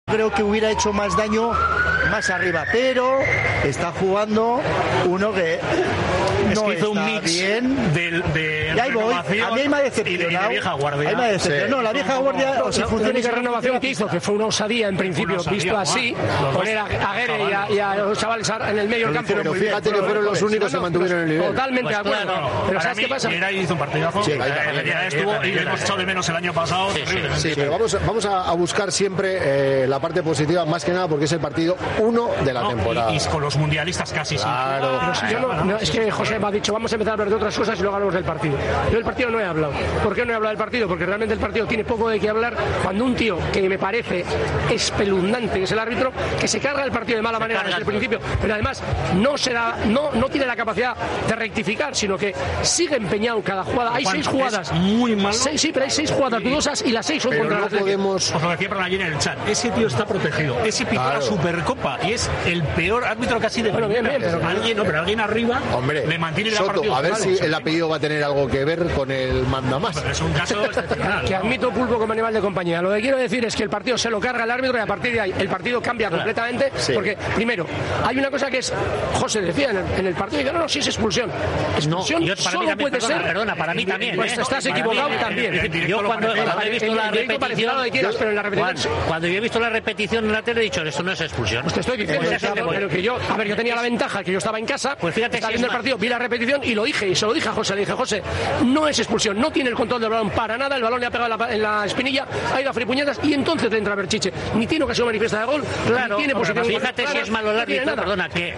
Creo que hubiera hecho más daño más arriba, pero está jugando uno que no hizo está un mix bien. De y ahí voy. A mí me ha decepcionado. Y de vieja guardia. No, la vieja guardia. La única renovación que hizo, que fue una osadía en principio, visto así, poner a Guerre y a los chavales en el medio del campo. Pero fíjate que fueron los únicos que mantuvieron el nivel. Totalmente de acuerdo. Pero ¿sabes qué pasa? Viera hizo un partidazo. Sí, estuvo y le hemos echado de menos el año pasado. Sí, pero vamos a buscar siempre la parte positiva, más que nada porque es el partido 1 de la temporada. Y con los mundialistas casi. Claro. Es que José me ha dicho, vamos a empezar a hablar de otras cosas y luego hablamos del partido. Yo del partido no he hablado. ¿Por qué no he hablado del partido? Porque realmente el partido tiene poco de qué hablar cuando un tío que me parece espeluznante, que es el árbitro, que se carga el partido de mala manera desde el principio, pero además no tiene la capacidad de rectificar, sino que sigue empeñado en cada jugada. Hay 6 jugadas. Muy malo. Sí, pero hay 6 jugadas dudosas y las 6 son contra las podemos. Os lo decía para ayer en el chat. Ese tío está protegido. Ese pitó la Supercopa y es el peor árbitro casi de primera. Pero alguien arriba le mantiene la partida. A ver si el apellido va a tener algo que ver con el mandamás. Pero es un caso excepcional. Que admito pulpo como animal de compañía. Lo que quiero decir es que el partido se lo carga el árbitro y a partir de ahí el partido cambia completamente. Porque, primero, hay una cosa que es, José decía en el partido, que no, si es expulsión. Expulsión solo puede ser. Perdona, para mí también. Pues estás equivocado también. Yo cuando he visto la repetición, cuando yo he visto la repetición en la tele he dicho, esto no es expulsión. Pues te estoy diciendo, pero que yo tenía la ventaja, que yo estaba en casa, pues fíjate, estaba viendo el partido, vi la repetición y lo dije, y se lo dije a José, le dije, José, no es expulsión, no tiene el control del balón para nada, el balón le ha pegado en la espinilla, ha ido a fripuñetas y entonces le entra a Berchiche. Ni tiene ocasión manifiesta de gol, claro, ni tiene posición. Fíjate si es malo el árbitro, perdona, que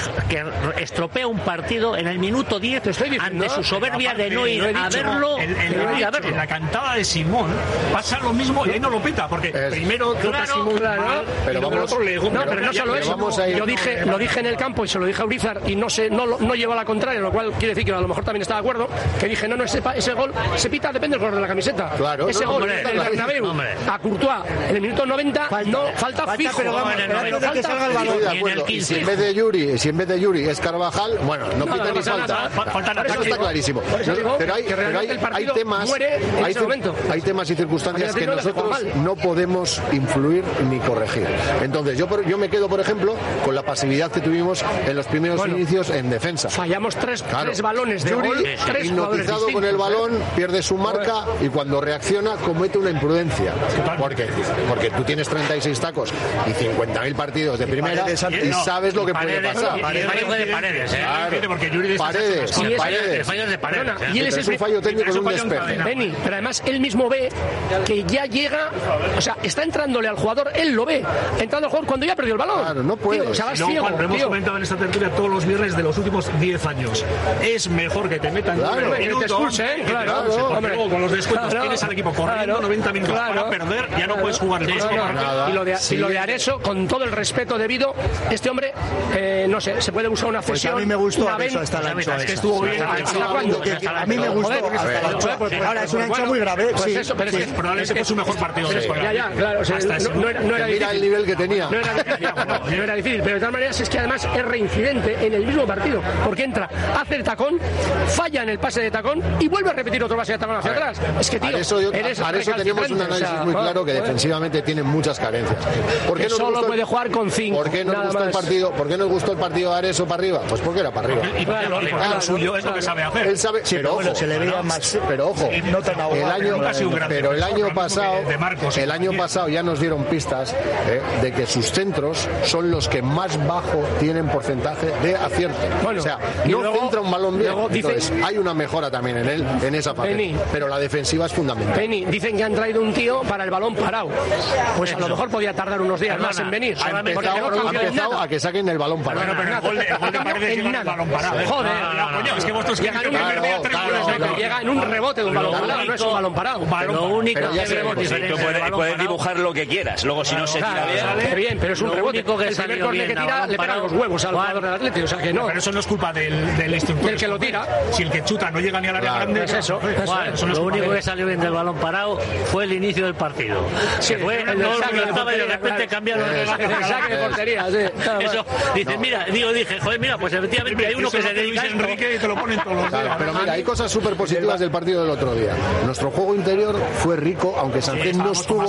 estropea un partido en el minuto 10 ante su soberbia de no ir a verlo. En la cantada de Simón pasa lo mismo y ahí no lo pita, porque primero Simón, pero vamos, pero no solo eso. Yo lo dije en el campo y se lo dije a Urizar y no llevo a la contraria, lo cual quiere decir que a lo mejor también está de acuerdo, que dije, no, ese gol se pita, depende del color de la camiseta. Claro, ese gol del Bernabéu a Courtois en el minuto 90 falta fijo, pero vamos, antes que salga el balón. Si en vez de Yuri es Carvajal, bueno, no pita ni falta. Eso está clarísimo. Pero hay temas y circunstancias que nosotros no podemos influir ni corregir. Entonces yo me quedo, por ejemplo, con la pasividad que tuvimos en los primeros inicios en defensa. Fallamos tres balones de Yuri, gol, hipnotizado con el balón, pierde su marca y cuando reacciona comete una imprudencia. Porque tú tienes 36 tacos y 50.000 partidos de primera y sabes lo que puede pasar. Paredes. Y él es un fallo técnico en un despeje. Benny, pero además él mismo ve que ya llega, o sea, está entrándole al jugador, él lo ve, entrando al jugador cuando ya perdió el balón. Claro, no puede. O sea, vas ciego, lo hemos comentado en esta tertulia todos los viernes de los últimos 10 años. Es mejor que te metan que te expulsen, porque luego con los descuentos tienes al equipo corriendo 90 minutos para perder, ya no puedes jugar el próximo partido. Y lo de Areso, con todo el respeto debido, este hombre, no sé, se puede usar una cesión. Pues a mí me gustó Areso hasta la anchoa. Es que estuvo bien. A mí me gustó hasta la anchoa. Ahora es una anchoa muy grave. Pues eso, pero es que probablemente fue su mejor partido. Ya, claro. No era difícil. Mira el nivel que tenía. No era difícil, pero de todas maneras es que además es reincidente en el mismo partido, porque entra, hace el tacón, falla en el pase de tacón y vuelve a repetir otro pase de tacón hacia atrás. Es que, tío, para eso tenemos un análisis muy claro que defensivamente tiene muchas carencias. ¿Por qué solo puede jugar con 5? ¿Por qué nos gustó el partido? ¿Por qué nos gustó el partido de Areso para arriba? Pues porque era para arriba. Y porque lo suyo es lo que sabe hacer. Él sabe, pero ojo, se le veía más. Pero ojo, el año pasado ya nos dieron pistas de que sus centros son los que más bajo tienen porcentaje de acierto. O sea, no centra un balón bien. Entonces, hay una mejora también en él, en esa parte. Pero la defensiva es fundamental. Penny, dicen que han traído un tío para el balón parado. Pues a lo mejor podía tardar unos días más en venir. Ha empezado a que saquen el balón parado. Pero el gol de Paredes llega el balón parado. Joder, es que vosotros llega en un rebote de un balón parado, no es un balón parado. Lo único que puedes dibujar lo que quieras. Luego, si no se tira bien, pero es un rebote. El primer córner que tira le pega los huevos al jugador del Atlético, o sea que no. Pero eso no es culpa del del instructor. El que lo tira. Si el que chuta no llega ni al área grande. Es eso. Lo único que salió bien del balón parado fue el inicio del partido. Sí, fue el saque de portería, y de repente cambiaron los saque de portería, sí. Eso, dices, dije, joder, mira, pues efectivamente hay uno que se dedica a esto. Enrique y te lo ponen todos los días. Pero mira, hay cosas súper positivas del partido del otro día. Nuestro juego interior fue rico, aunque Sánchez no estuvo.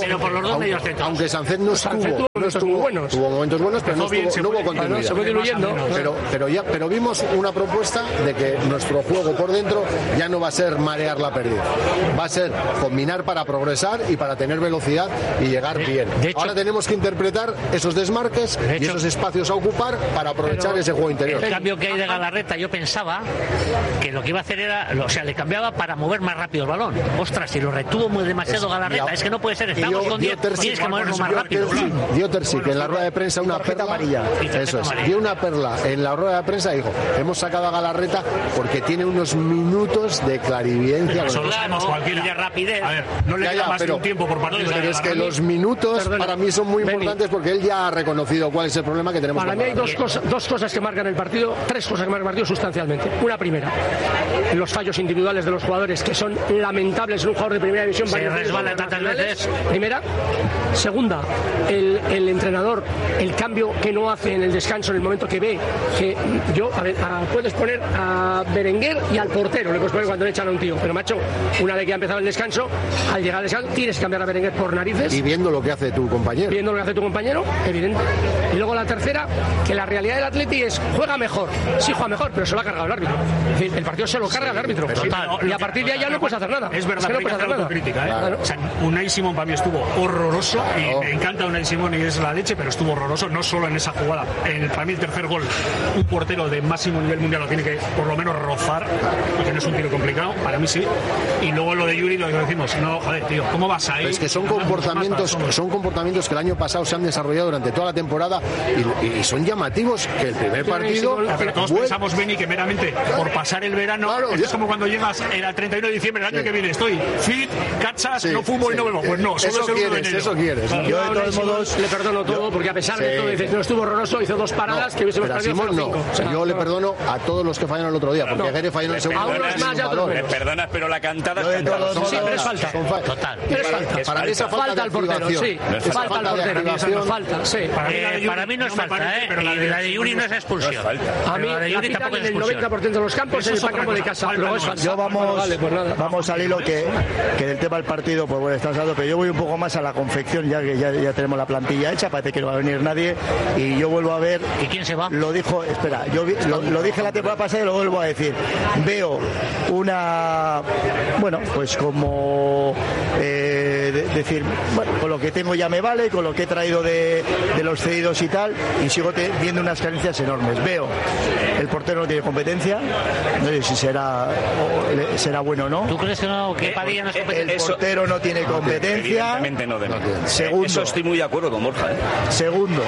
Aunque Sánchez no estuvo. Tuvo momentos buenos, pero no hubo continuidad. Pero vimos una propuesta de que nuestro juego por dentro ya no va a ser marear la pérdida. Va a ser combinar para progresar y para tener velocidad y llegar bien. Ahora tenemos que interpretar esos desmarques y esos espacios a ocupar para aprovechar ese juego interior. El cambio que hay de Galarreta, yo pensaba que lo que iba a hacer era, o sea, le cambiaba para mover más rápido el balón. Ostras, si lo retuvo demasiado Galarreta, es que no puede ser, estamos con 10, tienes que moverlo más rápido. Dio Terzi, que en la rueda de prensa una perla amarilla. Eso es. Dio una perla en la rueda de prensa y dijo, hemos sacado a Galarreta porque tiene unos minutos de clarividencia. Eso lo sabemos cualquiera. De rapidez. A ver, no le queda más de un tiempo por partido. Pero es que los minutos para mí son muy importantes porque él ya ha reconocido cuál es el problema que tenemos. Para mí hay dos cosas que marcan el partido, tres cosas que marcan el partido sustancialmente. Una primera, los fallos individuales de los jugadores que son lamentables en un jugador de primera división. Se resbala tantas veces. Primera. Segunda, el entrenador, el cambio que no hace en el descanso en el momento que ve que puedes poner a Berenguer y al portero, le puedes poner cuando le echan a un tío, pero macho, una vez que ha empezado el descanso, al llegar al descanso tienes que cambiar a Berenguer por narices. Y viendo lo que hace tu compañero. Evidente. Y luego la tercera, que la realidad del Atleti es juega mejor, pero se lo ha cargado el árbitro. Es decir, el partido se lo carga el árbitro. Y a partir de ahí ya no puedes hacer nada. Es verdad, que no puedes hacer nada. Autocrítica, Claro. O sea, Unai Simón para mí estuvo horroroso y me encanta Unai Simón y es la leche, pero estuvo horroroso, no solo en esa jugada. Para mí el tercer gol, un portero de máximo nivel mundial lo tiene que por lo menos rozar, porque no es un tiro complicado, para mí sí. Y luego lo de Yuri, lo que decimos, no, joder, tío, ¿cómo vas ahí? Es que son comportamientos que el año pasado se han desarrollado durante toda la temporada y son llamativos que el primer partido... Pero todos pensamos, Beni, que meramente por pasar el verano, claro, es como cuando llegas el 31 de diciembre del año que viene, estoy fit, cachas, no fumo y no bebo. Pues no, solo es el 1 de enero. Eso quieres. Yo de todos modos le perdono todo, porque a pesar de todo dices, no estuvo horroroso, hizo dos paradas que hubiésemos perdido 0-5. O sea, yo le perdono a todos los que fallaron el otro día, porque Guerre falló en el segundo. Me perdonas, pero la cantada sí, pero es falta. Total. Pero es falta. Para mí esa falta al portero, sí. Falta al portero. Falta, sí. Para mí no es falta, pero la de Yuri no es expulsión. A mí la Yuri tampoco es expulsión. En el 90% de los campos en el campo de casa. Yo vamos al hilo que del tema del partido, pues bueno, estás hablando, pero yo voy un poco más a la confección, ya que ya tenemos la plantilla hecha, parece que no va a venir nadie, y yo vuelvo a ver... ¿Y quién se va? Lo dijo, espera, lo dije la temporada pasada y lo vuelvo a decir. Veo una... Bueno, pues como... decir, bueno, con lo que tengo ya me vale, con lo que he traído de los cedidos y tal, y sigo viendo unas carencias enormes. Veo, el portero no tiene competencia, no sé si será bueno o no. ¿Tú crees que no? Que Padilla no es competente? El portero no tiene competencia. Evidentemente no. Segundo, eso estoy muy de acuerdo con Borja. Segundo,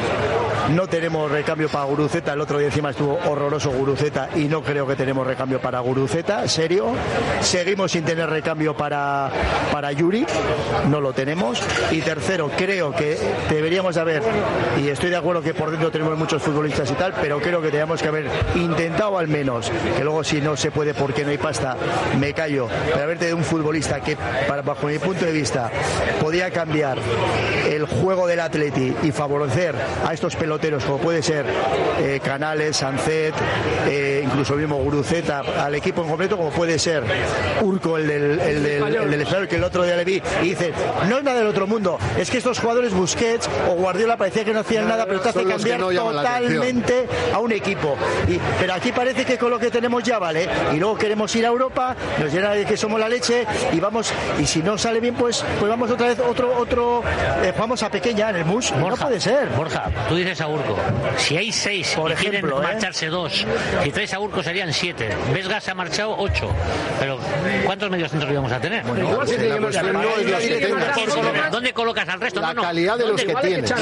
no tenemos recambio para Guruceta. El otro día encima estuvo horroroso Guruceta y no creo que tenemos recambio para Guruceta, serio. Seguimos sin tener recambio para Yuri, no lo tenemos. Y tercero, creo que deberíamos haber, y estoy de acuerdo que por dentro tenemos muchos futbolistas y tal, pero creo que teníamos que haber intentado al menos, que luego si no se puede porque no hay pasta, me callo, pero haber tenido un futbolista que, bajo mi punto de vista, podía cambiar el juego del Atleti y favorecer a estos peloteros como puede ser Canales, Sancet, incluso mismo Guruceta, al equipo en completo, como puede ser Urco, el del Español, que el otro día le vi y dice, no es nada del otro mundo, es que estos jugadores Busquets o Guardiola parecía que no hacían nada, pero te hace cambiar totalmente a un equipo. Pero aquí parece que con lo que tenemos ya vale, y luego queremos ir a Europa, nos llena de que somos la leche y vamos, y si no sale bien pues vamos otra vez jugamos a pequeña en el MUS. Borja, no puede ser. Borja, tú dices a Urco, si hay 6 por y ejemplo, quieren marcharse 2, si traes a Urco serían 7, Vesga se ha marchado 8, pero ¿cuántos mediocentros íbamos a tener? ¿Dónde colocas al resto? La calidad de los que tienes.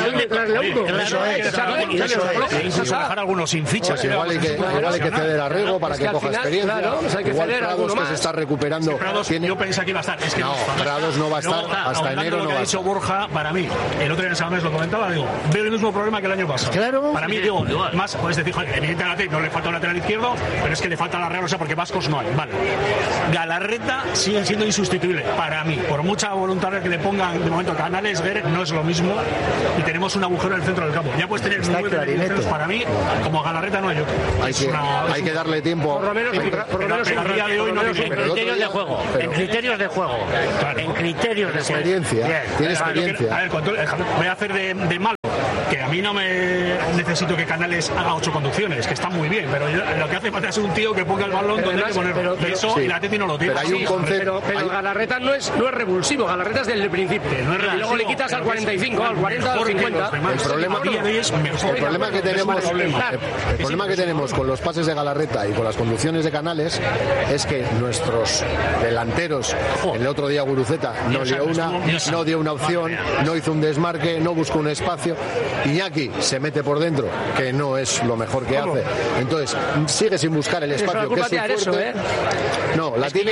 Incluso dejar algunos sin fichas. Igual hay que ceder a Rego para que coja experiencia. Igual Prados, que se está recuperando. Yo pensé que iba a estar. Es que no, Prados no va a estar hasta enero. Lo que ha dicho Borja, para mí, el otro día en San Mamés lo comentaba, digo, veo el mismo problema que el año Barça. Claro. Para mí, digo, más, puedes decir, joder, evidentemente no le falta un lateral izquierdo, pero es que le falta la Real, o sea, porque vascos no hay. Vale. Galarreta sigue siendo insustituible para mí. Por mucha voluntad que le pongan de momento Canales, Guerre, no es lo mismo. Y tenemos un agujero en el centro del campo. Ya puedes tener 9 delanteros para mí, como Galarreta no hay otro. Hay que darle tiempo. Por lo menos a día de hoy no tiene criterios de juego. En criterios de juego. En criterios de juego. Experiencia. Tiene experiencia. A ver, voy a hacer de malo. Que a mí no me necesito que Canales haga 8 conducciones, que están muy bien, pero lo que hace falta es un tío que ponga el balón donde hay que ponerlo. Y eso el Atleti no lo tiene. Pero hay un concepto. Pero Galarreta no es revulsivo, Galarreta es desde el principio. Y luego le quitas al 45, al 40, al 50. El problema que tenemos con los pases de Galarreta y con las conducciones de Canales es que nuestros delanteros, el otro día Guruceta no dio una opción, no hizo un desmarque, no buscó un espacio. Iñaki se mete por dentro, que no es lo mejor que hace. Entonces, sigue sin buscar el espacio, que es su fuerte. No, la tiene.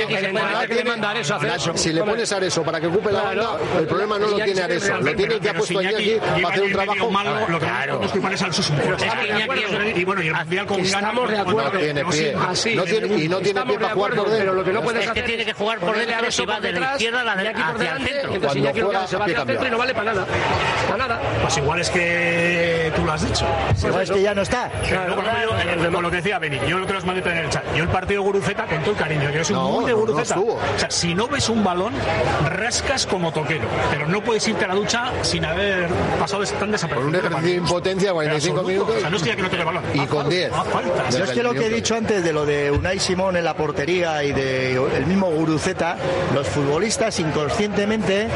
Si le pones a Areso para que ocupe la banda, el problema no lo tiene Areso. Lo tiene que ha puesto Iñaki para hacer un trabajo. Lo que no culpar es al Suso. Y bueno, y el Mundial con estamos de acuerdo. No tiene pie. Y no tiene pie para jugar por dentro. Pero lo que no puedes hacer es que tiene que jugar por dentro si va de la izquierda hacia el centro. Entonces Iñaki se va hacia el centro y no vale para nada. Para nada. Pues igual es que tú lo has dicho. Igual es que ya no está. Con lo que decía Beni, yo lo que os mandé en el chat. Yo el partido Guruceta con todo el cariño. Yo soy muy de Guruceta. O sea, si no ves un balón, rascas como toquero. Pero no puedes irte a la ducha sin haber pasado tan desapercibido. Con un ejercicio de impotencia, 45 minutos. O sea, no estoy que no toque el balón. Y con 10. Yo es que lo que he dicho antes de lo de Unai Simón en la portería y de el mismo Guruceta, los futbolistas inconscientemente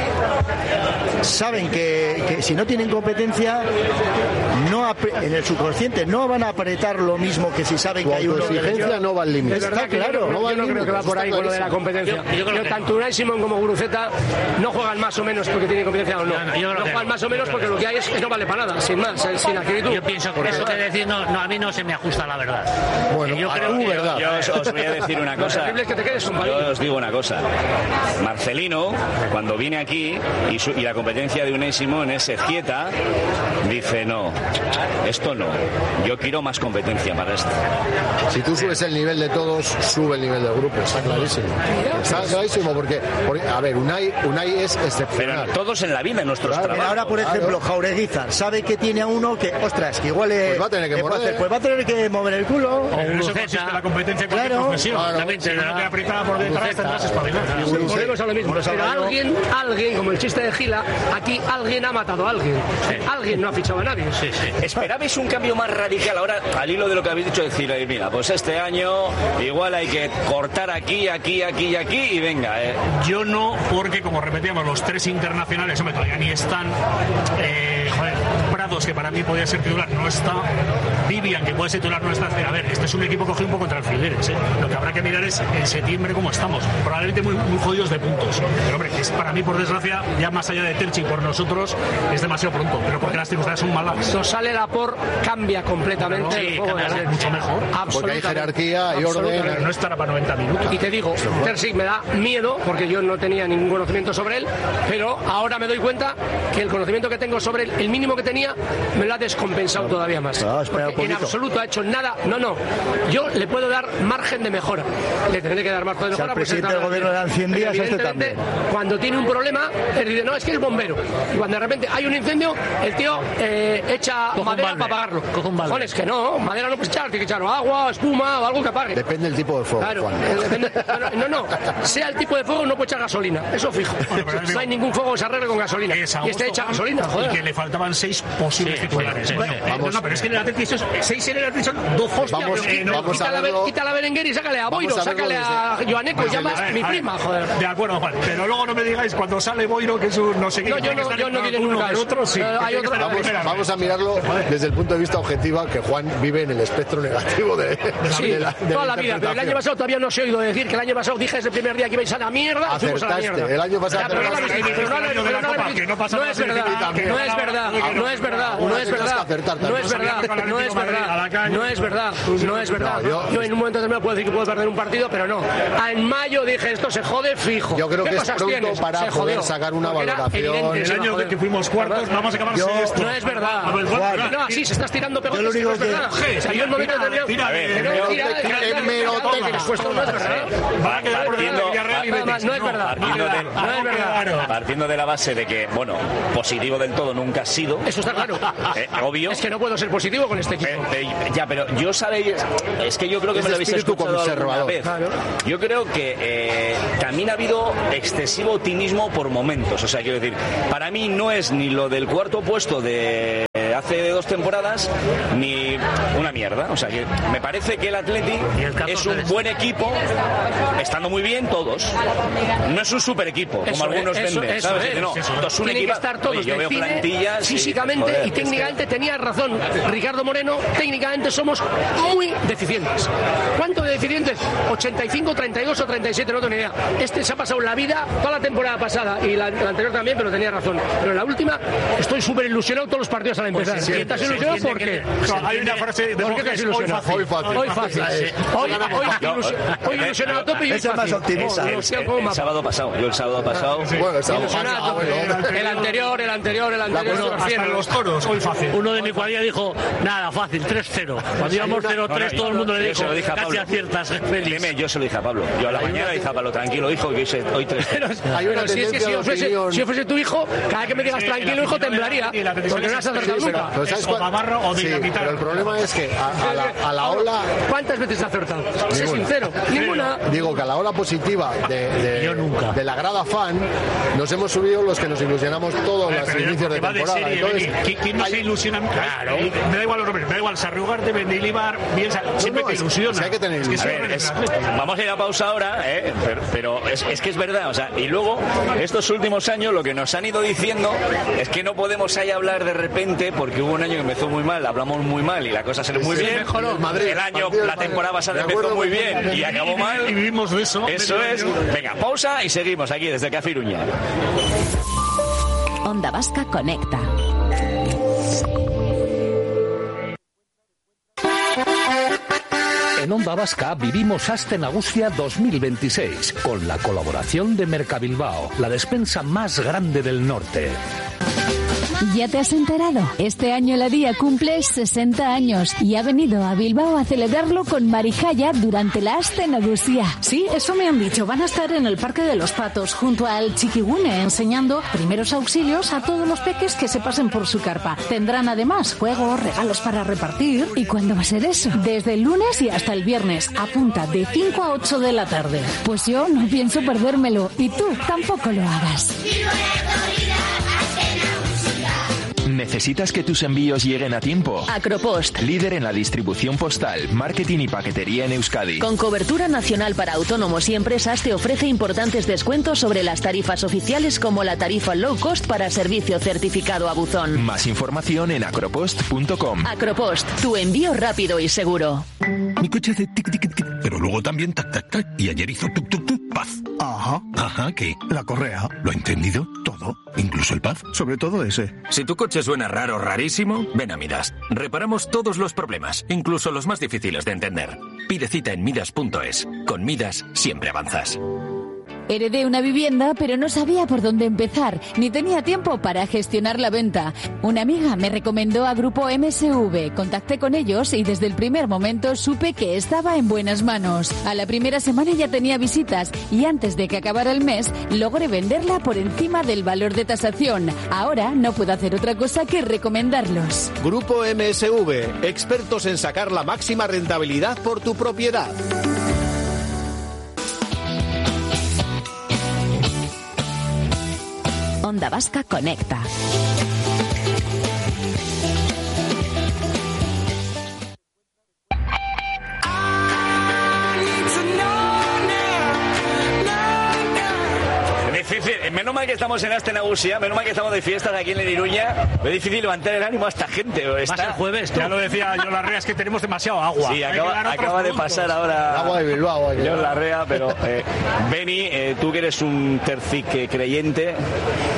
saben que si no tienen competencia, en el subconsciente no van a apretar lo mismo que si saben que hay una exigencia no va al límite. Está claro. Yo no creo que va por ahí con lo de la competencia. Yo tanto Unai Simón como Guruceta no juegan más o menos porque tienen competencia o no. No juegan más o menos porque lo que hay es que no vale para nada, sin más, sin actitud. Yo pienso que eso que decir a mí no se me ajusta a la verdad. Bueno, yo creo que verdad. Yo os voy a decir una cosa. Es que te quedes un Yo os digo una cosa. Marcelino, cuando viene aquí y la competencia de Unai Simón es Ezquieta, dice no, esto no. Yo quiero más competencia para esto. Si tú subes el nivel de todos, sube el nivel del grupo. Está clarísimo. Está clarísimo porque a ver, Unai es excepcional. Pero todos en la vida, en nuestros trabajos. Ahora, por ejemplo, Jaureguizar sabe que tiene a uno que, ostras, que igual pues va a tener que mover. Pues va a tener que mover el culo. En eso consiste la competencia con la profesión. Si no te aprieta por detrás, tendrás espabilar. Volvemos a lo mismo. Pero alguien, como el chiste de Gila, aquí alguien ha matado a alguien. Alguien no ha fichado a nadie. ¿Esperabais un cambio más radical ahora al hilo de lo que habéis dicho? Decir, mira, pues este año igual hay que cortar aquí y venga. Yo no, porque como repetíamos, los 3 internacionales, hombre, todavía ni están. Prados, que para mí podía ser titular, no está. Vivian, que puede ser titular, no está. A ver, este es un equipo cogido un poco contra el Figueres. Lo que habrá que mirar es en septiembre cómo estamos. Probablemente muy, muy jodidos de puntos. Pero hombre, es para mí, por desgracia, ya más allá de Terchi, por nosotros, es demasiado pronto. Pero porque las circunstancias son malas. Cuando sale Laporte, cambia completamente el juego de la mucho mejor. Porque hay jerarquía y orden. Pero no estará para 90 minutos. Y te digo, Terzi me da miedo, porque yo no tenía ningún conocimiento sobre él, pero ahora me doy cuenta que el conocimiento que tengo sobre él, el mínimo que tenía, me lo ha descompensado todavía más. Porque en absoluto ha hecho nada. No. Yo le puedo dar margen de mejora. Le tendré que dar margen de mejora. Si al presidente del gobierno le dan 100 días, a este también. Cuando tiene un problema, él dice, no, es que es bombero. Y cuando de repente hay un incendio, el tío echa madera para apagarlo. Joder, que no, madera no puedes echar, tiene que echar agua, espuma o algo que apague. Depende del tipo de fuego. Claro, no. Sea el tipo de fuego, no puede echar gasolina. Eso fijo. No hay ningún fuego que se arregle con gasolina. Y esté hecha gasolina, joder. Y que le faltaban 6 posibles titulares. No, pero es que en el Atleti 6 en el Atleti son 2 quita la Berenguer y sácale a Boiro, sácale a Joaneco, llama a mi prima, joder. De acuerdo, Juan. Pero luego no me digáis cuando sale Boiro que es un no sé qué. No, yo no diré nunca eso. Otro sí. Vamos a mirarlo desde el punto de vista objetivo, que Juan vive en el espectro negativo de toda la vida. Pero el año pasado todavía no os he oído decir que el año pasado dije desde el primer día que ibais a la mierda. Acertaste. El año pasado. No es verdad. acertar también. No es verdad. Yo en un momento determinado puedo decir que puedo perder un partido, pero no. En mayo dije, esto se jode fijo. Yo creo que es pronto para poder sacar una valoración. El año que fuimos cuartos, vamos a acabar sexto. No es verdad. No, así se estás tirando pegotes. Yo lo único es verdad. O sea, yo en el momento determinado. No es verdad. Partiendo de la base de que, bueno, positivo del todo nunca has sido. Eso está claro. Obvio. Es que no puedo ser positivo con este equipo. Ya, pero yo sabéis, es que yo creo que me lo habéis escuchado alguna vez. Yo creo que también ha habido excesivo optimismo por momentos. O sea, quiero decir, para mí no es ni lo del cuarto puesto de hace 2 temporadas ni una mierda. O sea, que me parece que el Atleti es un buen equipo, estando muy bien todos. No es un super equipo, como algunos venden, ¿sabes? No, es un equipo. Estar todos yo veo plantillas físicamente y técnicamente. Tenía razón Ricardo Moreno, técnicamente somos muy deficientes. ¿Cuánto de deficientes? 85, 32 o 37, no tengo ni idea. Este se ha pasado la vida, toda la temporada pasada y la anterior también, pero tenía razón. Pero en la última estoy súper ilusionado todos los partidos al empezar. ¿Y estás ilusionado por qué? Hay una frase de ¿por qué estás ilusionado? Hoy fácil. Hoy ilusionado a tope y hoy fácil. Más optimista. El sábado pasado. Yo el sábado pasado. El anterior. Hasta los toros, hoy fácil. Uno de mi cuadrilla dijo, nada, fácil, 3-0. Cuando íbamos 0-3, todo el mundo le dijo, casi aciertas, feliz. Yo se lo dije a Pablo. Yo a la mañana dije a Pablo, tranquilo, hijo, que hoy 3-0. Pero si es que si fuese tu hijo, cada que me digas tranquilo, hijo, temblaría. Porque no has acertado nunca. Pero el problema es que a la ola... ¿Cuántas veces has acertado? Sé sincero, ninguna. Digo que a la ola positiva de la grada fan nos hemos subido los que nos ilusionamos todos los inicios de temporada. ¿Quién no se ilusiona? Claro. Me da igual los nombres, me da igual Sarriugarte, Mendilibar, Bielsa, siempre te ilusiona. Hay que tener ilusión. Vamos a ir a pausa ahora, pero es que es verdad. O sea, y luego, estos últimos años, lo que nos han ido diciendo es que no podemos ahí hablar de repente, porque hubo un año que empezó muy mal, hablamos muy mal y la cosa salió muy bien. Mejoró. La temporada pasada empezó muy bien y acabó mal. Y vivimos de eso. Eso es. Venga, pausa y seguimos aquí desde Café Iruña. Onda Vasca Conecta. En Onda Vasca vivimos Aste Nagusia 2026 con la colaboración de Mercabilbao, la despensa más grande del norte. ¿Ya te has enterado? Este año la Día cumple 60 años y ha venido a Bilbao a celebrarlo con Marijaya durante la Aste Nagusia. Sí, eso me han dicho. Van a estar en el Parque de los Patos, junto al Chiquigune, enseñando primeros auxilios a todos los peques que se pasen por su carpa. Tendrán además juegos, regalos para repartir. ¿Y cuándo va a ser eso? Desde el lunes y hasta el viernes. Apunta, de 5 a 8 de la tarde. Pues yo no pienso perdérmelo. Y tú tampoco lo hagas. ¿Necesitas que tus envíos lleguen a tiempo? Acropost. Líder en la distribución postal, marketing y paquetería en Euskadi. Con cobertura nacional para autónomos y empresas te ofrece importantes descuentos sobre las tarifas oficiales como la tarifa low cost para servicio certificado a buzón. Más información en acropost.com. Acropost, tu envío rápido y seguro. Mi coche hace tic tic tic, pero luego también tac tac tac y ayer hizo tuk tuk tuk, paz. Ajá, ¿qué? La correa. ¿Lo ha entendido? Todo, incluso el paz. Sobre todo ese. Si tu coche suena raro, rarísimo, ven a Midas. Reparamos todos los problemas, incluso los más difíciles de entender. Pide cita en midas.es. Con Midas siempre avanzas. Heredé una vivienda, pero no sabía por dónde empezar, ni tenía tiempo para gestionar la venta. Una amiga me recomendó a Grupo MSV. Contacté con ellos y desde el primer momento supe que estaba en buenas manos. A la primera semana ya tenía visitas y antes de que acabara el mes logré venderla por encima del valor de tasación. Ahora no puedo hacer otra cosa que recomendarlos. Grupo MSV, expertos en sacar la máxima rentabilidad por tu propiedad. Onda Vasca Conecta. Menos mal que estamos en Aste Nagusia, menos mal que estamos de fiestas aquí en Iruña. Es difícil levantar el ánimo a esta gente. Más el jueves, ya lo decía Jon Larrea, es que tenemos demasiado agua. Sí, acaba de pasar ahora agua de Bilbao. Jon Larrea, pero Beni, tú que eres un tercic creyente.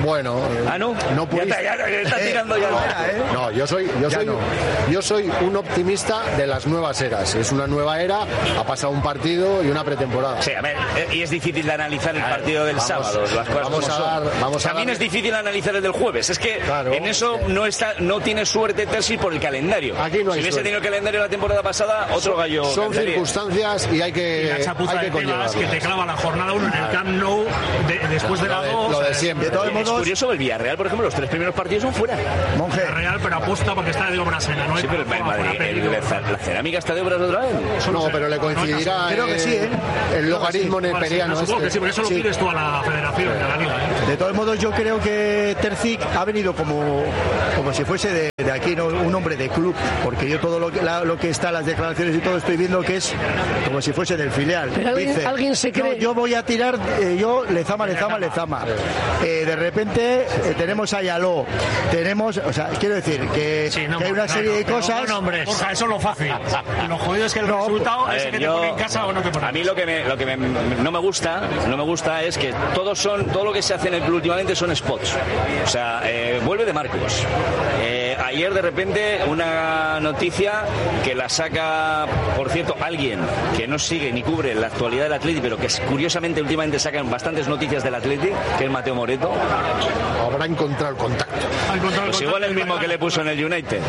Bueno, no pudiste. Ya está tirando ya. No, yo soy un optimista de las nuevas eras. Es una nueva era, ha pasado un partido y una pretemporada. Sí, a ver, y es difícil de analizar el partido del sábado. Las cosas también es difícil analizar el del jueves. Es que en eso no tiene suerte Terzi por el calendario. Aquí no hay si hubiese suerte. tenido el calendario la temporada pasada, otro gallo. Son cantaría. Circunstancias y hay que conllevarlas, que te clava la jornada 1 en el Camp Nou después de la 2. Lo de siempre. De todos modos, es curioso, el Villarreal, por ejemplo, los 3 primeros partidos son fuera. Monje. Real, pero apuesta porque está de obras en la noche. Sí, pero en Madrid, la cerámica está de obras otra vez. No, pero le coincidirá creo que sí, el logaritmo neperiano. Supongo que sí, por eso lo pides tú a la federación y a la liga. De todos modos, yo creo que Terzic ha venido como si fuese de aquí, ¿no? Un hombre de club, porque yo todo lo que está, las declaraciones y todo, estoy viendo que es como si fuese del filial. Pero alguien se cree. No, yo voy a tirar, Lezama. De repente tenemos a Yaló, o sea, quiero decir que hay una serie de cosas. Porja, eso es lo fácil. Lo jodido es que el resultado es que te pone en casa o no te pone. A mí lo que no me gusta es que todo lo que se hace en el club últimamente son spots. O sea, vuelve de Marcos. Ayer de repente una noticia que la saca, por cierto, alguien que no sigue ni cubre la actualidad del Atleti, pero que curiosamente últimamente sacan bastantes noticias del Atleti, que es Mateo Moreto. Habrá encontrado el contacto. Pues igual el mismo que le puso en el United.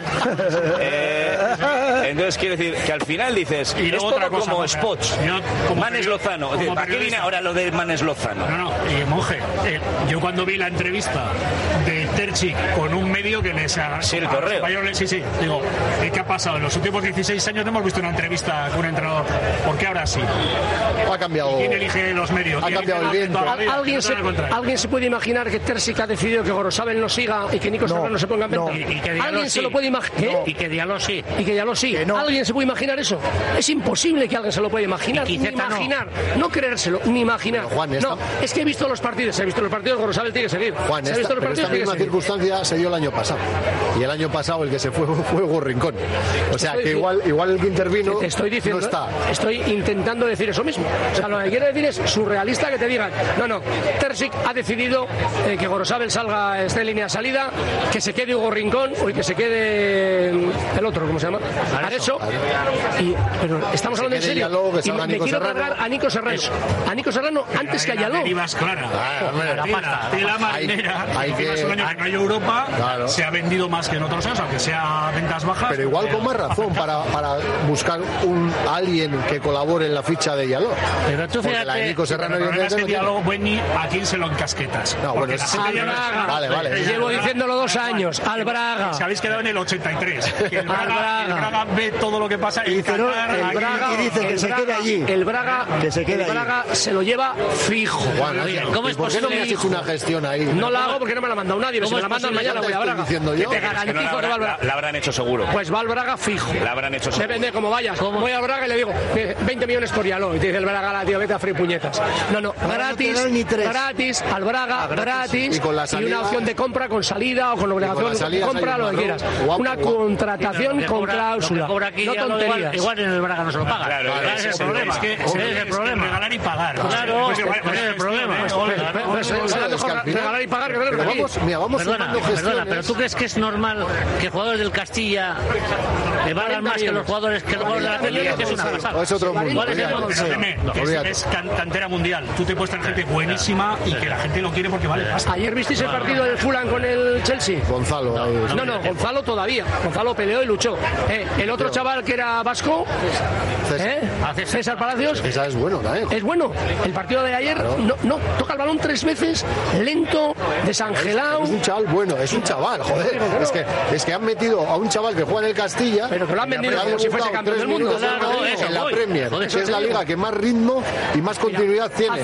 Entonces quiere decir que al final dices, y es todo otra cosa, como spots. Manes Lozano. ¿Para qué viene ahora lo de Manes Lozano? No, Monje, yo cuando vi la entrevista de Terzic con un medio que les ha... Sí, el correo. Sí, digo, ¿qué ha pasado? En los últimos 16 años no hemos visto una entrevista con un entrenador. ¿Por qué ahora sí? Ha cambiado. ¿Y quién elige los medios? Ha cambiado el viento. ¿Alguien se puede imaginar que Terzic ha decidido que Gorosabel no siga y que Nico Serrano se ponga en venta? ¿Alguien se lo puede imaginar? Y que Diallo sí. ¿Alguien se puede imaginar eso? Es imposible que alguien se lo pueda imaginar. Ni imaginar. No creérselo, ni imaginar. Juan, no, es que he visto los partidos. Gorosabel tiene que seguir. Juan, esta misma circunstancia se dio el año pasado. Y el año pasado el que se fue Hugo Rincón. O sea, que igual el que intervino te estoy diciendo, no está. Estoy intentando decir eso mismo. O sea, lo que quiero decir es surrealista que te digan, no, Terzic ha decidido que Gorosabel esté en línea de salida, que se quede Hugo Rincón o que se quede el otro, ¿cómo se llama? Areso. Pero estamos hablando en serio. Y me quiero cargar a Nico Serrano. A Nico Serrano antes que a Yaló. La marinera. Un año que no hay Europa, se ha vendido más que en otros años, aunque sea ventas bajas. Pero igual con más razón para buscar alguien que colabore en la ficha de Yaló. Pero tú fíjate, la de Nico Serrano es que Yaló, ¿a quién se lo encasquetas? No, bueno, vale. Llevo diciéndolo 2 años. Al Braga. Se habéis quedado en el 83. Que el Braga ve todo lo que pasa y dice que se quede allí. El Braga se lo lleva fijo. ¿Cómo es ¿Por qué no me haces una gestión ahí? No la hago porque no me la ha mandado nadie. Si me la mandan mañana voy a Braga. Que te garantizo que va al Braga. La habrán hecho seguro. Pues va al Braga fijo. La habrán hecho seguro. Depende de cómo vayas. Voy al Braga y le digo 20 millones por Yaló. Y te dice el Braga, tío, vete a freír puñetas. No, gratis, al Braga, gratis. Y una opción de compra con salida o con obligación de compra, lo que quieras. Una contratación con cláusula. No tonterías. Igual en el Braga no se lo paga. Claro, ese es el problema. Es el problema. Regalar y pagar. Claro, ese es el problema. Regalar y pagar. Perdona, pero ¿tú crees que es normal que jugadores del Castilla valgan más que los jugadores de la Atlético? Es una pasada. Es otro mundo. Es cantera mundial. Tú te puedes tener gente buenísima y que la gente lo quiere porque vale pasta. ¿Ayer visteis el partido del Fulham con el Chelsea? Gonzalo. No, Gonzalo todavía. Gonzalo peleó y luchó. El otro chaval que era vasco, César Palacios. Esa es bueno, ¿eh? Es bueno. El partido de ayer no toca el balón 3 veces, lento, desangelado. Es un chaval bueno, es un chaval, joder. Es que han metido a un chaval que juega en el Castilla. Pero que lo han vendido como si fuese campeón del mundo. En la Premier, que es la liga que más ritmo y más continuidad tiene.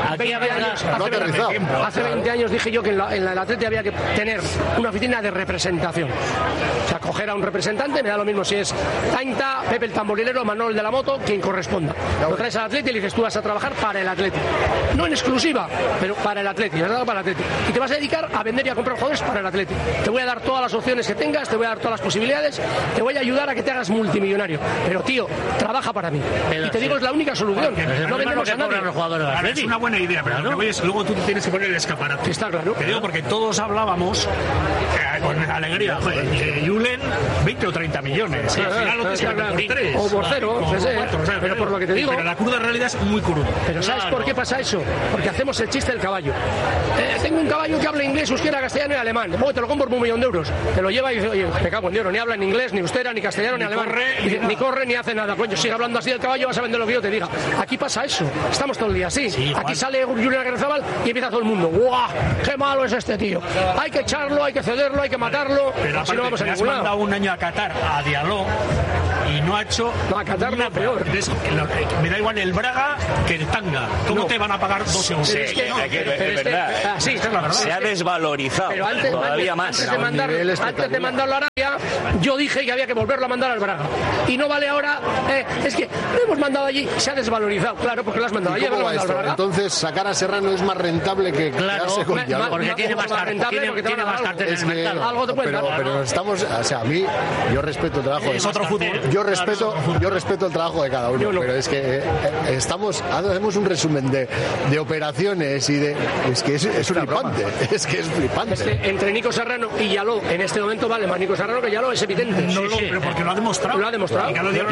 Hace 20 años dije yo que en el Atleti había que tener una oficina de representación. O sea, coger a un representante, me da lo mismo si es Tainta, Pepe el tamborilero, Manuel de la moto, quien corresponda. Lo traes al Atleti y le dices, tú vas a trabajar para el Atleti. No en exclusiva, pero para el Atleti, ¿verdad? Para el Atleti. Y te vas a dedicar a vender y a comprar jugadores para el Atleti. Te voy a dar todas las opciones que tengas, te voy a dar todas las posibilidades, te voy a ayudar a que te hagas multimillonario. Pero, tío, trabaja para mí. Y te digo, es la única solución. No vendemos a nadie. Claro, es una buena idea, pero lo que voy es, luego tú tienes que poner el escaparate. Está claro. Te digo porque todos hablábamos con alegría, Julen 20 o 30 millones. Al final lo tienes que vender por 3. O por 0, pero por lo que te digo. Pero la cruda realidad es muy cruda. Pero ¿sabes por qué pasa eso? Porque hacemos el chiste del caballo. Tengo un caballo que habla inglés, euskera, castellano y alemán. Luego te lo compro por €1.000.000. Te lo lleva y dice, oye, me cago en Dios, ni habla en inglés, ni euskera, ni castellano, ni alemán. Ni corre, ni hace nada. Coño, sigue hablando así del caballo, vas a vender lo que yo te diga. Aquí pasa eso. Estamos todo el día así. Sí, aquí sale Julen Agirrezabal y empieza todo el mundo. ¡Guau! ¡Qué malo es este tío! Hay que echarlo, hay que cederlo, hay que matarlo. Pero si no vamos a ningún lado. Has mandado un año a Qatar, a Diallo, y no ha hecho. No, a Qatar no, peor. Me da igual el Braga que el Tanga. ¿Cómo te van a pagar 2 euros? Sí, es verdad. Sí, es la verdad. Se ha desvalorizado. Pero todavía más. Antes de mandarlo a Arabia, yo dije que había que volverlo a mandar al Braga. Y no vale ahora. Es que lo hemos mandado allí, se ha desvalorizado. Claro, porque lo has mandado allí. Entonces, sacar a Serrano es más rentable que quedarse con Diallo. Porque tiene más cartel en el mercado. Algo te puede dar. Pero estamos, o sea, a mí, yo respeto el trabajo. Es otro fútbol. Yo respeto el trabajo de cada uno, pero es que hacemos un resumen de operaciones y de. Es que es flipante. Es que es flipante. Es que entre Nico Serrano y Diallo, en este momento vale más Nico Serrano que Diallo, es evidente. Pero porque lo ha demostrado. Lo ha demostrado.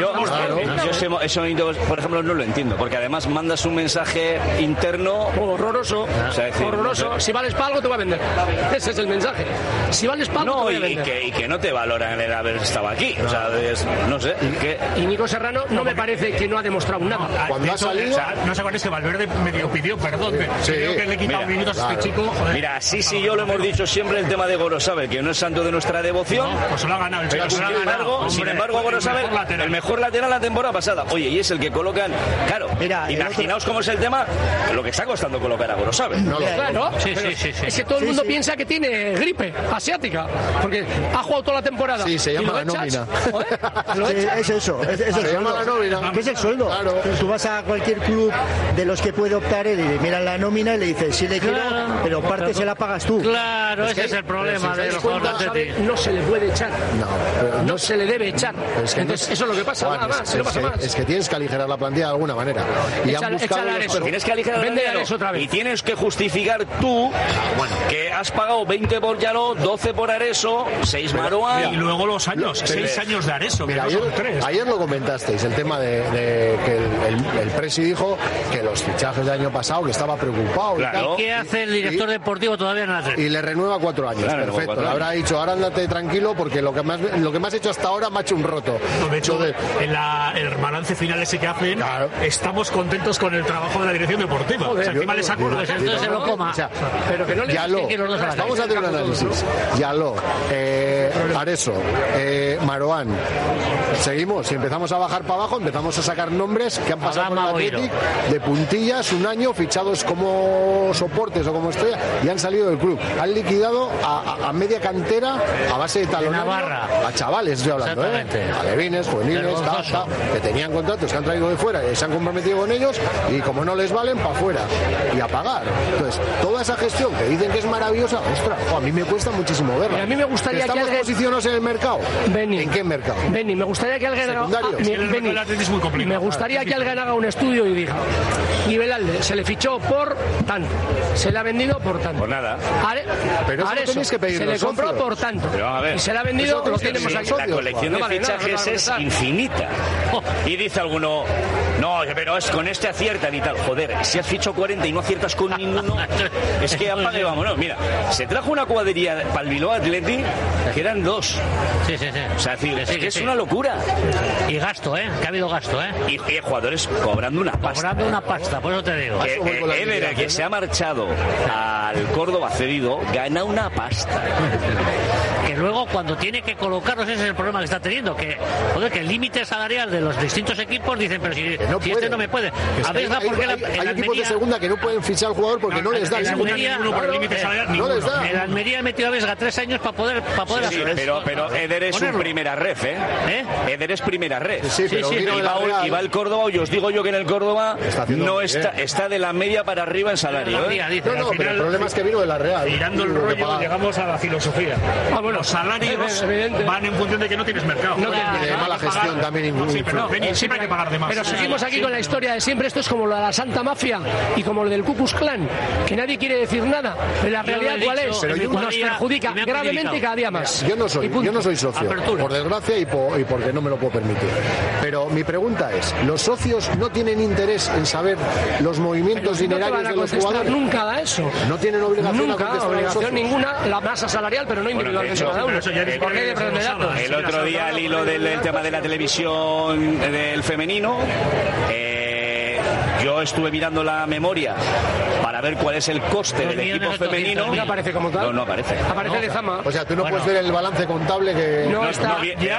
Yo eso, por ejemplo, no lo entiendo, porque además mandas un mensaje interno horroroso. O sea, decir, horroroso. No sé. Si vales para algo, te va a vender. Ese es el mensaje. Si vales para algo, te voy a vender. Y que no te valoran el haber estado aquí. O sea, no sé. Y Nico Serrano no me parece que no ha demostrado nada. Cuando ha salido. O sea, no se acuerdas que Valverde medio pidió perdón. Creo que le he quitado minutos a este chico. Joder. Mira, sí, yo lo hemos dicho siempre el tema de Gorosabel, que no es santo de nuestra devoción. No, pues se lo ha ganado el chico. Sin embargo, Gorosabel, el mejor lateral la temporada pasada. Oye, y es el que colocan. Claro, mira, imaginaos cómo es el tema, lo que está costando colocar a Gorosabel. Claro, sí. Es que todo el mundo piensa que tiene gripe asiática, porque ha jugado toda la temporada. Sí, se llama la nómina. Es eso. Se llama la nómina. ¿Qué es el sueldo? Claro. Tú vas a cualquier club de los que puede optar él y miran la nómina y le dices, sí le quiero, pero parte se la pagas tú. Claro, ese es el problema de los jugadores. No se le puede echar. No se le debe echar. Entonces, eso es lo que pasa, nada más. No pasa más. Es que tienes que aligerar la plantilla de alguna manera. Y han buscado tienes que aligerar la plantilla y tienes que justificar tú que has pagado 20 por Diallo, 12 por Areso, 6 Maroa. Y luego los años, 6 años de Areso. Mira, ayer lo comentasteis, el tema de que el Presi dijo que los fichajes del año pasado, que estaba preocupado. Claro. ¿Y qué hace el director deportivo todavía en la red? Y le renueva 4 años. Claro, perfecto. Le habrá dicho, ahora ándate tranquilo porque lo que me has hecho hasta ahora me ha hecho un roto. De hecho, en el balance final ese que hacen, estamos contentos con el trabajo de la dirección deportiva. Joder, encima les acuerdo. Entonces se lo coma. Pero que no le Diallo, vamos a hacer un análisis. Diallo, Areso, Maroán. Seguimos, si empezamos a bajar para abajo, empezamos a sacar nombres que han pasado por el Athletic de puntillas un año, fichados como soportes o como estrella, y han salido del club. Han liquidado a media cantera a base de talón a chavales, estoy hablando, alevines, juveniles, que tenían contratos que han traído de fuera y se han comprometido con ellos, y como no les valen, para afuera y a pagar. Entonces, toda esa gestión que dicen que es maravillosa, ostras, a mí me cuesta muchísimo verla. Y a mí me gustaría ¿Estamos posicionados en el mercado? ¿En qué mercado? Benny, me gustaría que alguien me gustaría que alguien haga un estudio y diga, Nivelalde se le fichó por tanto, se le ha vendido por tanto. Por nada. Pero eso tenéis que pedir se le compró socios. Por tanto. Pero a ver, y se le ha vendido, lo tenemos aquí. La colección de fichajes es infinita. Y dice alguno, no, pero es con este aciertan y tal. Joder, si has fichado 40 y no aciertas con ninguno, es que apague, vámonos. Mira, se trajo una cuadrilla para el Bilbao Athletic que eran 2. Sí. O sea, es una locura. Y gasto, que ha habido gasto, Y jugadores cobrando una pasta. Por eso te digo. Eder, que se ha marchado al Córdoba cedido, gana una pasta. Que luego cuando tiene que colocarlos, ese es el problema que está teniendo, que el límite salarial de los distintos equipos dicen, pero si este no me puede. A ver, hay equipos de segunda que no pueden fichar al jugador porque no les da. En Almería ha metido a Vesga 3 años para poder hacer. Pero Eder es un primera ref, Eder es primera ref. Sí, y va el Córdoba, y os digo yo que en el Córdoba no está de la media para arriba en salario. Pero el problema es que vino de la Real. Tirando el rollo, llegamos a la filosofía. Bueno, los salarios van en función de que no tienes mercado. No, de mala gestión también. Sí, pero siempre hay que pagar de más. Pero seguimos aquí con la historia de siempre. Esto es como lo de la Santa Mafia y como lo del Ku Klux Klan, que nadie quiere decir nada. Pero la realidad cuál es, nos perjudica gravemente cada día más. Yo no soy socio, por desgracia y porque no me lo puedo permitir. Pero mi pregunta es, ¿los socios no tienen interés en saber los movimientos dinerarios de los jugadores? Nunca da eso. No tienen obligación nunca, obligación ninguna, la masa salarial, pero no individualmente cada uno. El otro día, al hilo del tema de la televisión del femenino, yo estuve mirando la memoria para ver cuál es el coste del equipo femenino. ¿No aparece como tal? No aparece. Aparece de Zama. O sea, tú no puedes ver el balance contable que... No está.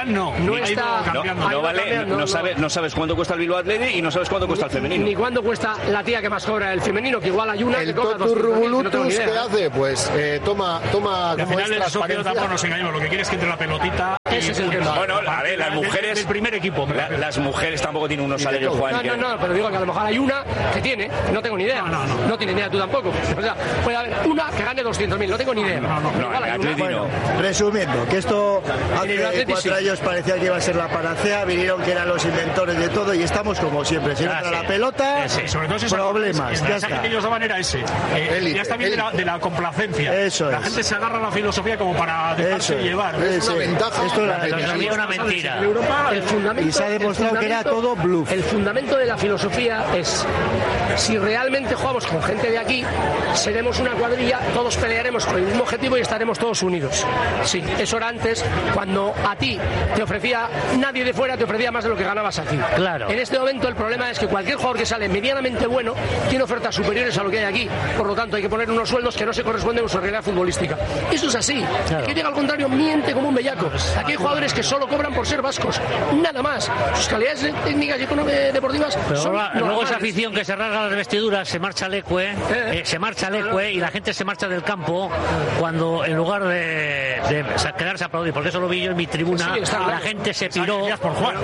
No sabes cuánto cuesta el Bilbao Athletic y no sabes cuánto cuesta el femenino. Ni cuánto cuesta la tía que más cobra el femenino, que igual hay una el que cobra 200.000. ¿Qué hace? Pues toma como al final el socio tampoco nos engañemos. Lo que quiere es que entre la pelotita. Ese es el que bueno, a ver, las mujeres... El primer equipo. Las mujeres tampoco tienen unos salarios, Juan. No, pero digo que a lo mejor hay una que tiene, no tengo ni idea. No tiene ni idea, tú tampoco. O sea, puede haber una que gane 200.000, no tengo ni idea. Bueno, resumiendo, que esto hace 4 años parecía que iba a ser la panacea, vinieron que eran los inventores de todo y estamos como siempre. Si entra la pelota, sobre todo problemas. El mensaje que ellos daban era ese. Ya está bien de la complacencia. Eso la gente se agarra a la filosofía como para dejarse llevar. Es una ventaja. Esto es una mentira. El fundamento, y se ha demostrado que era todo bluff. El fundamento de la filosofía es: si realmente jugamos con gente de aquí, seremos una cuadrilla, todos pelearemos con el mismo objetivo y estaremos todos unidos. Sí, eso era antes, cuando a ti te ofrecía, nadie de fuera te ofrecía más de lo que ganabas aquí. Claro. En este momento el problema es que cualquier jugador que sale medianamente bueno tiene ofertas superiores a lo que hay aquí. Por lo tanto, hay que poner unos sueldos que no se corresponden con su realidad futbolística. Eso es así. Claro. Que llega al contrario, miente como un bellaco. Aquí hay jugadores que solo cobran por ser vascos, nada más. Sus calidades técnicas y deportivas son luego esa afición que se rasga las vestiduras, se marcha al Ecue, y la gente se marcha del campo cuando en lugar de quedarse a aplaudir, porque eso lo vi yo en mi tribuna, la gente se piró por Juan.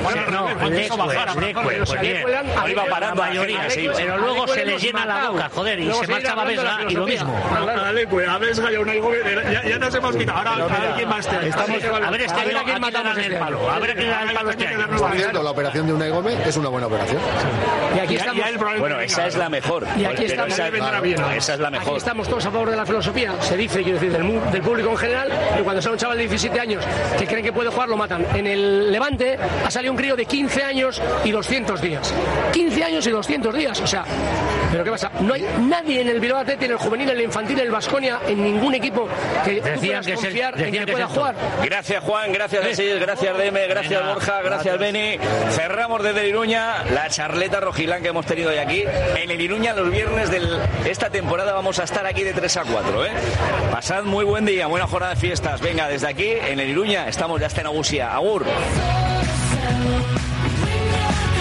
Iba parando la mayoría, pero luego se les llena la boca, joder, y se marcha a Vesga y lo mismo. A Vesga y a Unai Gómez ya nos hemos quitado. Ahora a ver quién más te a ver este año a quién matamos el palo. A ver quién da el palo este año. Por cierto, la operación de Unai Gómez es una buena operación. Y aquí estamos. Bueno, esa es la mejor. Y aquí estamos. Esa es la mejor. Aquí estamos todos a favor de la filosofía. Se dice, quiero decir, del público en general, que cuando sale un chaval de 17 años que creen que puede jugar, lo matan. En el Levante ha salido un crío de 15 años y 200 días. 15 años y 200 días. O sea, ¿pero qué pasa? No hay nadie en el Bilbao Athletic, en el juvenil, en el infantil, en el Baskonia, en ningún equipo que puedas confiar en que pueda jugar. Gracias, Juan. Gracias, Asís. Gracias, Deme. Gracias, Borja. Gracias, Beni. Cerramos desde Iruña la charleta rojilán que hemos tenido hoy aquí. En el Iruña los viernes de esta temporada vamos a estar aquí de 3 a 4. Pasad muy buen día, buena jornada de fiestas. Venga, desde aquí, en el Iruña, estamos ya hasta en Nagusia. Agur.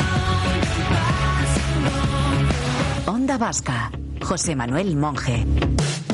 Onda Vasca, José Manuel Monge.